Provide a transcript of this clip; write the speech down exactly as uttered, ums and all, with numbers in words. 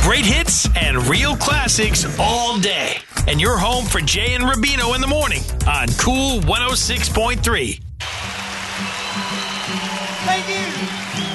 Great hits and real classics all day. And you're home for Jay and Rubino in the morning on Cool one oh six point three. Thank you.